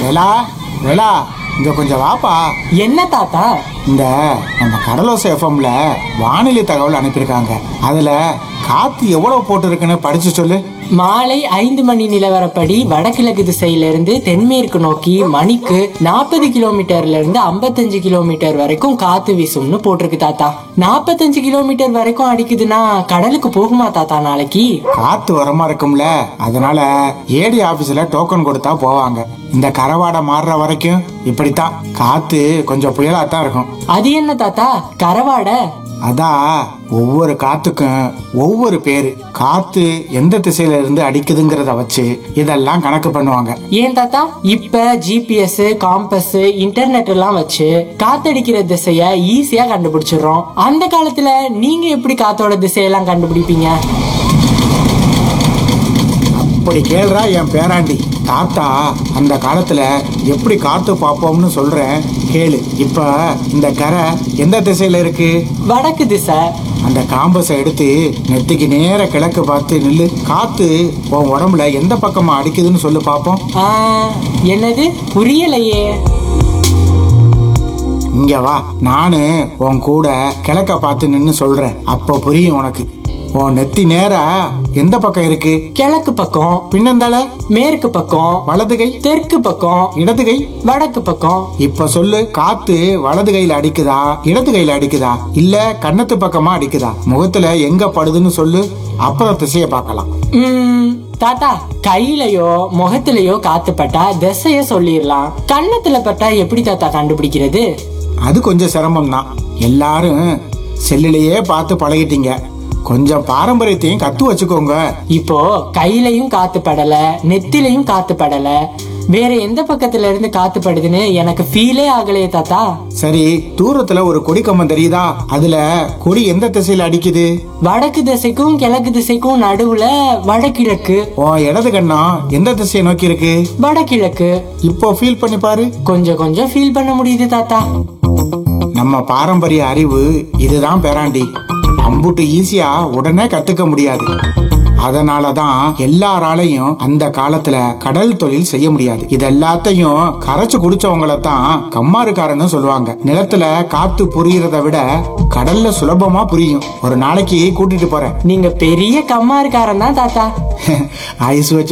வேலா வேலா, இங்க கொஞ்சம் வாப்பா. என்ன தாத்தா? இந்த நம்ம கடலோசை எஃப்எம்ல வானிலை தகவல் அனுப்பியிருக்காங்க. அதுல காத்து எவ்வளவு போட்டு இருக்குன்னு படிச்சு சொல்லு. மாலை 5 மணி நிலவரப்படி வடகிழக்கு திசையிலிருந்து தென்மேற்கு நோக்கி மணிக்கு 40 கிலோமீட்டர்ல இருந்து 55 கிலோமீட்டர் வரைக்கும் காத்து வீசும்னு போட்டிருக்கு தாத்தா. 45 கிலோமீட்டர் வரைக்கும் அடிக்குதுன்னா கடலுக்கு போகுமா தாத்தா நாளைக்கு? காத்து வரமா இருக்கும்ல, அதனால ஏடி ஆபீஸ்ல டோக்கன் கொடுத்தா போவாங்க. இந்த கரவாடை மாறுற வரைக்கும் இப்படித்தான், காத்து கொஞ்சம் புயலா தான் இருக்கும். அது என்ன தாத்தா கரவாடை? அதான், ஒவ்வொரு காத்துக்கும் ஒவ்வொரு பேரு. காத்து எந்த திசையில இருந்து அடிக்குதுங்கிறத வச்சு இதெல்லாம் கணக்கு பண்ணுவாங்க. ஏன் தாத்தா இப்ப ஜிபிஎஸ், காம்பஸ், இன்டர்நெட் எல்லாம் வச்சு காத்தடிக்கிற திசைய ஈஸியா கண்டுபிடிச்சிடுறோம். அந்த காலத்துல நீங்க எப்படி காத்தோட திசையெல்லாம் கண்டுபிடிப்பீங்க? அப்படி கேள்றா என் பேராண்டி. தாத்தா அந்த காலத்துல எப்படி காத்து பார்ப்போம்னு சொல்றேன் கேளு. இப்ப இந்த கரை எந்த திசையில இருக்கு? வடக்கு திசை. அந்த காம்பஸை எடுத்து நெத்திக்கு நேர கிழக்கு பார்த்து நில்லு. காத்து உன் உடம்புல எந்த பக்கமா அடிக்குதுன்னு சொல்லு பாப்போம். ஆ, என்னது புரியலையே. இங்க வா, நானு உன் கூட கிழக்க பார்த்து நின்னு சொல்றேன், அப்ப புரியும் உனக்கு. உன் நெத்தி நேரா எந்த பக்கம் இருக்கு? கிழக்கு பக்கம். பின்னந்தால மேற்கு பக்கம். வலது கை தெற்கு பக்கம். இடது கை வடக்கு பக்கம். இப்ப சொல்லு, காத்து வலது கையில அடிக்குதா இடது கையில அடிக்குதா இல்ல கன்னத்து பக்கமா அடிக்குதா? முகத்துல எங்க படுதுன்னு சொல்லு, அப்புறம் திசைய பார்க்கலாம். தாத்தா கையிலயோ முகத்திலயோ காத்து பட்டா திசைய சொல்லிடலாம். கன்னத்துல பட்டா எப்படி தாத்தா கண்டுபிடிக்கிறது? அது கொஞ்சம் சிரமம் தான். எல்லாரும் செல்லுலயே பார்த்து பழகிட்டீங்க. கொஞ்சம் பாரம்பரியத்தையும் கத்து வச்சுக்கோங்க. இப்போ கையிலயும் காத்து படல, நெத்திலையும் காத்து படல, வேற எந்த பக்கத்துல இருந்து காத்து படுதுன்னு எனக்கு ஃபீலே ஆகலையே தாத்தா. சரி, தூரத்துல ஒரு கொடி கம்பம் தெரியுதா? அதுல கொடி எந்த திசையில அடிக்குது? வடக்கு திசைக்கும் கிழக்கு திசைக்கும் நடுவுல வடகிழக்கு. உன் இடது கண்ணா எந்த திசையை நோக்கி இருக்கு? வடகிழக்கு. இப்போ ஃபீல் பண்ணி பாரு. கொஞ்சம் கொஞ்சம் ஃபீல் பண்ண முடியுது தாத்தா. நம்ம பாரம்பரிய அறிவு இதுதான் பேராண்டி. அம்புட்டு ஈஸியா உடனே கத்துக்க முடியாது. அதனாலதான் எல்லாராலையும் அந்த காலத்துல கடல் தொழில் செய்ய முடியாது. இது எல்லாத்தையும் கரைச்சு குடிச்சவங்கள தான் கம்மாருக்காரன்னு சொல்லுவாங்க. நிலத்துல காத்து புரியறத விட கடல்ல சுலபமா புரியும். ஒரு நாளைக்கு கூட்டிட்டு போறேன். நீங்க பெரிய கம்மாருக்காரன் தான் தாத்தா. ஐஸ் வச்சு